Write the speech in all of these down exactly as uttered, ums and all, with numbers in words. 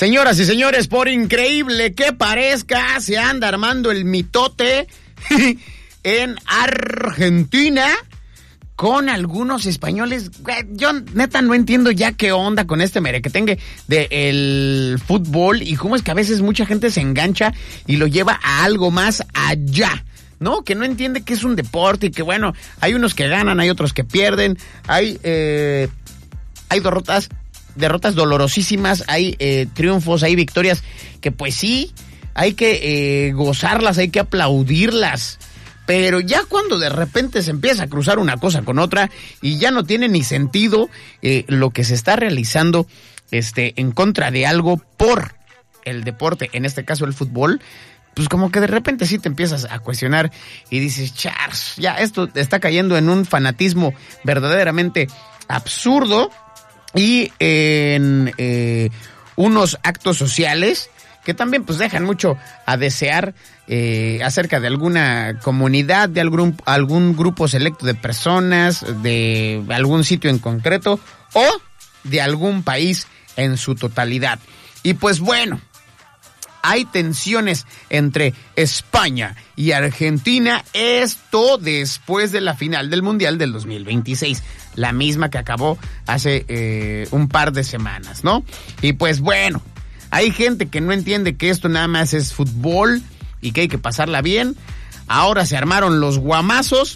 Señoras y señores, por increíble que parezca, se anda armando el mitote en Argentina con algunos españoles. Yo neta no entiendo ya qué onda con este merequetengue del fútbol y cómo es que a veces mucha gente se engancha y lo lleva a algo más allá, ¿no? Que no entiende que es un deporte y que, bueno, hay unos que ganan, hay otros que pierden, hay, eh, hay derrotas, derrotas dolorosísimas, hay eh, triunfos, hay victorias que pues sí, hay que eh, gozarlas, hay que aplaudirlas. Pero ya cuando de repente se empieza a cruzar una cosa con otra y ya no tiene ni sentido eh, lo que se está realizando este, en contra de algo por el deporte, en este caso el fútbol, pues como que de repente sí te empiezas a cuestionar y dices, chars, ya esto está cayendo en un fanatismo verdaderamente absurdo y en eh, unos actos sociales que también pues dejan mucho a desear eh, acerca de alguna comunidad, de algún, algún grupo selecto de personas, de algún sitio en concreto o de algún país en su totalidad. Y pues bueno, hay tensiones entre España y Argentina, esto después de la final del Mundial del dos mil veintiséis, la misma que acabó hace eh, un par de semanas, ¿no? Y pues bueno, hay gente que no entiende que esto nada más es fútbol y que hay que pasarla bien. Ahora se armaron los guamazos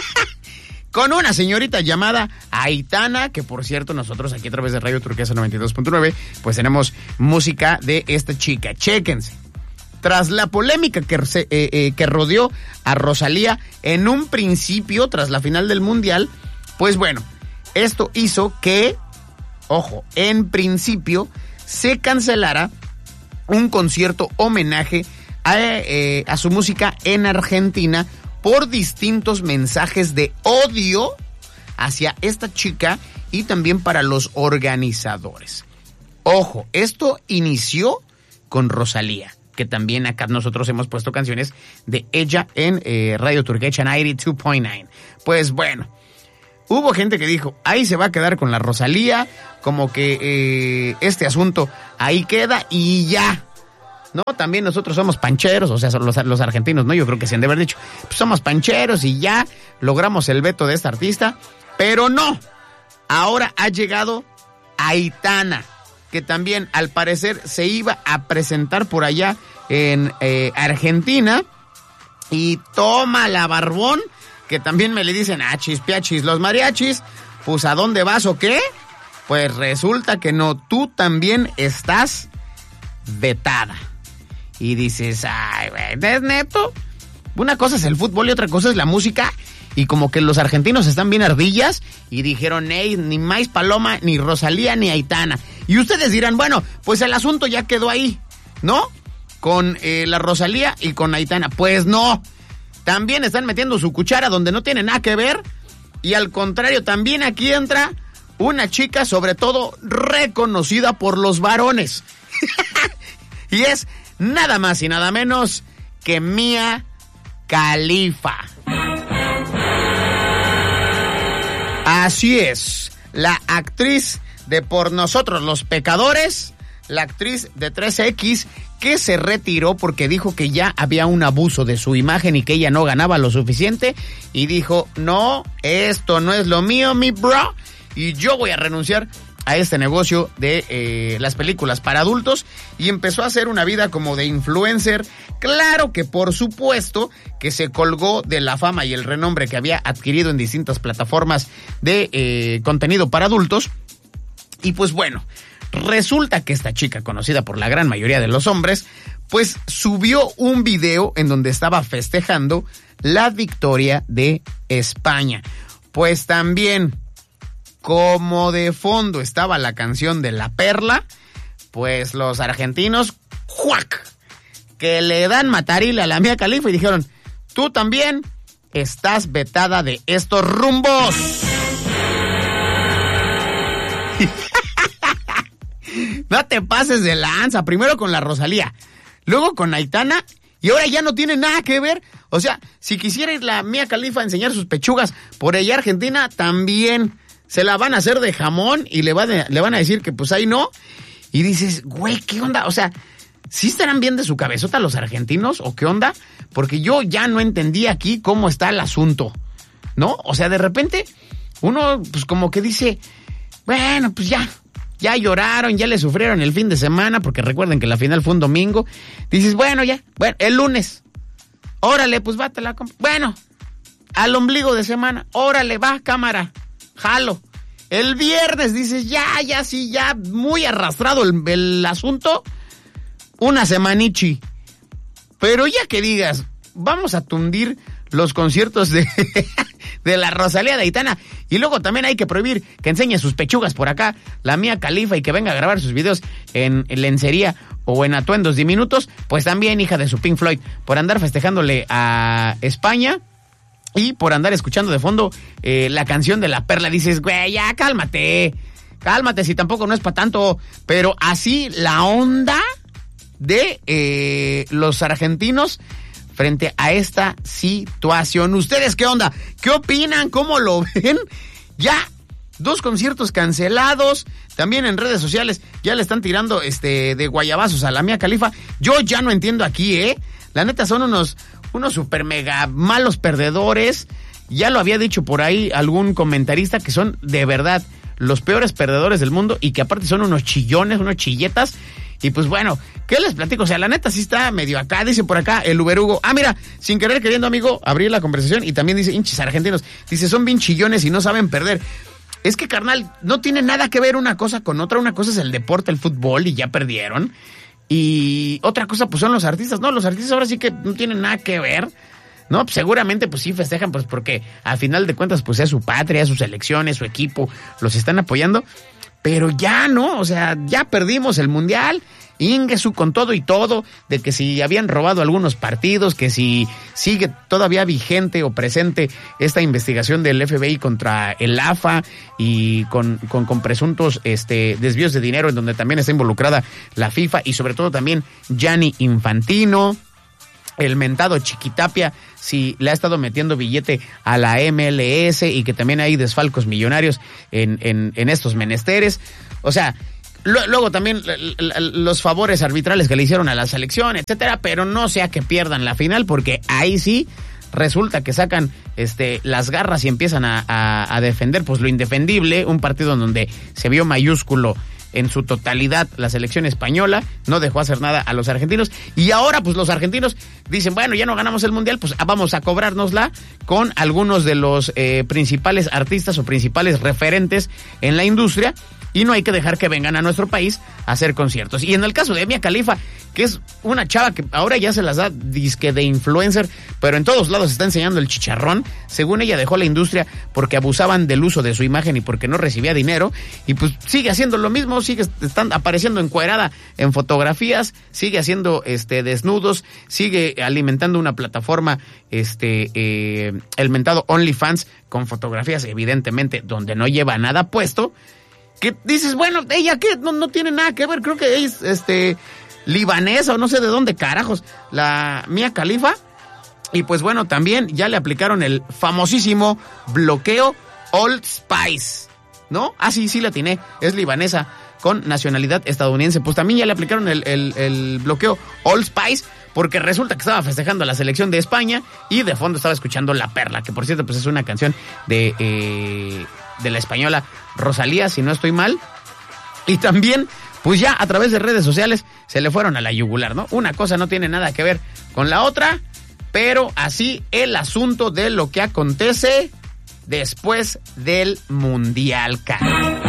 con una señorita llamada Aitana, que por cierto nosotros aquí a través de Radio Turquesa noventa y dos punto nueve, pues tenemos música de esta chica. Chéquense. Tras la polémica que, se, eh, eh, que rodeó a Rosalía en un principio, tras la final del Mundial, pues bueno, esto hizo que, ojo, en principio se cancelara un concierto homenaje a, eh, a su música en Argentina por distintos mensajes de odio hacia esta chica y también para los organizadores. Ojo, esto inició con Rosalía, que también acá nosotros hemos puesto canciones de ella en eh, Radio Turquesa noventa y dos punto nueve. Pues bueno, hubo gente que dijo, ahí se va a quedar con la Rosalía, como que eh, este asunto ahí queda y ya. No, también nosotros somos pancheros, o sea, los, los argentinos, ¿no? Yo creo que se han de haber dicho, pues somos pancheros y ya logramos el veto de esta artista, pero no. Ahora ha llegado Aitana, que también al parecer se iba a presentar por allá en eh, Argentina, y toma la barbón, que también me le dicen, achis, piachis, los mariachis, pues ¿a dónde vas o qué? Pues resulta que no, tú también estás vetada. Y dices, ay, güey, ¿es neto? Una cosa es el fútbol y otra cosa es la música, y como que los argentinos están bien ardillas, y dijeron, hey, ni Mais Paloma, ni Rosalía, ni Aitana. Y ustedes dirán, bueno, pues el asunto ya quedó ahí, ¿no? Con eh, la Rosalía y con Aitana. Pues no, también están metiendo su cuchara donde no tiene nada que ver, y al contrario, también aquí entra una chica, sobre todo reconocida por los varones. Y es nada más y nada menos que Mia Khalifa. Así es, la actriz de Por Nosotros los Pecadores, la actriz de tres equis, que se retiró porque dijo que ya había un abuso de su imagen y que ella no ganaba lo suficiente, y dijo, no, esto no es lo mío, mi bro, y yo voy a renunciar a este negocio de eh, las películas para adultos, y empezó a hacer una vida como de influencer. Claro que por supuesto que se colgó de la fama y el renombre que había adquirido en distintas plataformas de eh, contenido para adultos. Y pues bueno, resulta que esta chica, conocida por la gran mayoría de los hombres, pues subió un video en donde estaba festejando la victoria de España. Pues también, como de fondo estaba la canción de La Perla, pues los argentinos, ¡juac!, que le dan matarile a la Mia Khalifa y dijeron, tú también estás vetada de estos rumbos. No te pases de lanza, primero con la Rosalía, luego con Aitana, y ahora ya no tiene nada que ver. O sea, si quisiera ir la Mia Khalifa a enseñar sus pechugas por ella Argentina, también se la van a hacer de jamón y le van a, le van a decir que pues ahí no. Y dices, güey, ¿qué onda? O sea, ¿sí estarán bien de su cabezota los argentinos o qué onda? Porque yo ya no entendí aquí cómo está el asunto, ¿no? O sea, de repente uno pues como que dice, bueno, pues ya, ya lloraron, ya le sufrieron el fin de semana, porque recuerden que la final fue un domingo. Dices, bueno, ya, bueno, el lunes, órale, pues bátela. Bueno, al ombligo de semana, órale, va, cámara, jalo. El viernes dices, ya, ya, sí, ya, muy arrastrado el, el asunto, una semanichi. Pero ya que digas, vamos a tundir los conciertos de, de la Rosalía de Aitana, y luego también hay que prohibir que enseñe sus pechugas por acá, la Mía Khalifa, y que venga a grabar sus videos en, en lencería o en atuendos diminutos, pues también hija de su Pink Floyd, por andar festejándole a España. Y por andar escuchando de fondo eh, la canción de La Perla, dices, güey, ya cálmate, cálmate, si tampoco no es para tanto. Pero así la onda de eh, los argentinos frente a esta situación. ¿Ustedes qué onda? ¿Qué opinan? ¿Cómo lo ven? Ya, dos conciertos cancelados. También en redes sociales ya le están tirando este de guayabazos a la Mía Khalifa. Yo ya no entiendo aquí, ¿eh? La neta son unos... unos super mega malos perdedores. Ya lo había dicho por ahí algún comentarista, que son de verdad los peores perdedores del mundo, y que aparte son unos chillones, unos chilletas. Y pues bueno, ¿qué les platico? O sea, la neta sí está medio acá. Dice por acá el Uber Hugo, ah, mira, sin querer queriendo, amigo, abrir la conversación. Y también dice, hinchis argentinos, dice, son bien chillones y no saben perder. Es que, carnal, no tiene nada que ver una cosa con otra. Una cosa es el deporte, el fútbol, y ya perdieron. Y otra cosa, pues son los artistas, ¿no? Los artistas ahora sí que no tienen nada que ver, ¿no? Pues seguramente, pues sí festejan, pues porque al final de cuentas, pues es su patria, sus elecciones, su equipo, los están apoyando. Pero ya, ¿no? O sea, ya perdimos el mundial. Ingesu con todo y todo, de que si habían robado algunos partidos, que si sigue todavía vigente o presente esta investigación del F B I contra el A F A y con, con, con presuntos este, desvíos de dinero, en donde también está involucrada la FIFA y sobre todo también Gianni Infantino, el mentado Chiquitapia, si le ha estado metiendo billete a la M L S, y que también hay desfalcos millonarios en, en, en estos menesteres. O sea, luego también los favores arbitrales que le hicieron a la selección, etcétera, pero no sea que pierdan la final, porque ahí sí resulta que sacan este las garras y empiezan a, a, a defender pues lo indefendible, un partido en donde se vio mayúsculo en su totalidad la selección española, no dejó hacer nada a los argentinos, y ahora pues los argentinos dicen, bueno, ya no ganamos el mundial, pues vamos a cobrárnosla con algunos de los eh, principales artistas o principales referentes en la industria, y no hay que dejar que vengan a nuestro país a hacer conciertos. Y en el caso de Mía Khalifa, que es una chava que ahora ya se las da disque de influencer, pero en todos lados está enseñando el chicharrón. Según ella, dejó la industria porque abusaban del uso de su imagen y porque no recibía dinero, y pues sigue haciendo lo mismo, sigue están apareciendo encuerada en fotografías, sigue haciendo este desnudos, sigue alimentando una plataforma, este eh, el mentado OnlyFans, con fotografías evidentemente donde no lleva nada puesto. Que dices, bueno, ella qué, no, no tiene nada que ver, creo que es este libanesa o no sé de dónde carajos, la Mía Khalifa. Y pues bueno, también ya le aplicaron el famosísimo bloqueo Old Spice, ¿no? Ah, sí, sí la atiné, es libanesa con nacionalidad estadounidense. Pues también ya le aplicaron el, el, el bloqueo Old Spice, porque resulta que estaba festejando la selección de España y de fondo estaba escuchando La Perla, que por cierto pues es una canción de... Eh, de la española Rosalía, si no estoy mal. Y también, pues ya a través de redes sociales se le fueron a la yugular, ¿no? Una cosa no tiene nada que ver con la otra, pero así el asunto de lo que acontece después del Mundial, cara.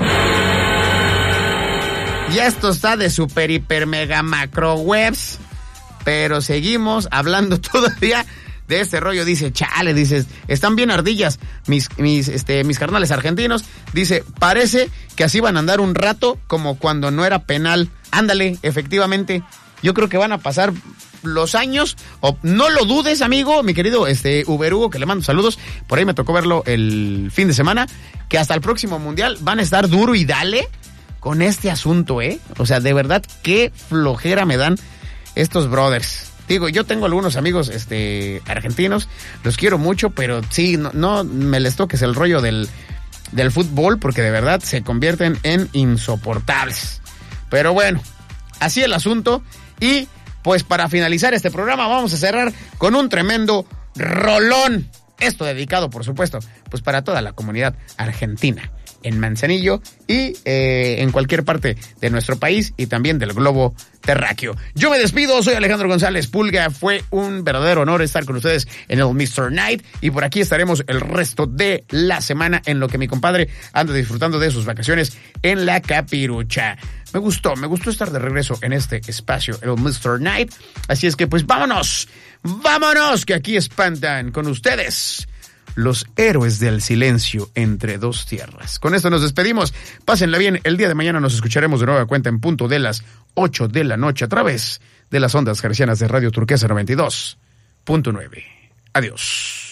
Ya esto está de super, hiper, mega, macro webs, pero seguimos hablando todavía de este rollo. Dice, chale, dices, están bien ardillas mis, mis, este, mis carnales argentinos. Dice, parece que así van a andar un rato como cuando no era penal. Ándale, efectivamente, yo creo que van a pasar los años, o no lo dudes, amigo, mi querido este Uber Hugo, que le mando saludos, por ahí me tocó verlo el fin de semana, que hasta el próximo mundial van a estar duro y dale con este asunto, ¿eh? O sea, de verdad, qué flojera me dan estos brothers. Digo, yo tengo algunos amigos este argentinos, los quiero mucho, pero sí, no, no me les toques el rollo del, del fútbol, porque de verdad se convierten en insoportables. Pero bueno, así el asunto. Y pues para finalizar este programa vamos a cerrar con un tremendo rolón. Esto dedicado, por supuesto, pues para toda la comunidad argentina en Manzanillo y eh, en cualquier parte de nuestro país y también del globo terráqueo. Yo me despido, soy Alejandro González Pulga. Fue un verdadero honor estar con ustedes en el mister Night y por aquí estaremos el resto de la semana en lo que mi compadre anda disfrutando de sus vacaciones en la Capirucha. Me gustó, me gustó estar de regreso en este espacio, el mister Night. Así es que pues vámonos, vámonos, que aquí espantan con ustedes los héroes del silencio entre dos tierras. Con esto nos despedimos. Pásenla bien. El día de mañana nos escucharemos de nueva cuenta en punto de las ocho de la noche a través de las ondas hercianas de Radio Turquesa noventa y dos punto nueve. Adiós.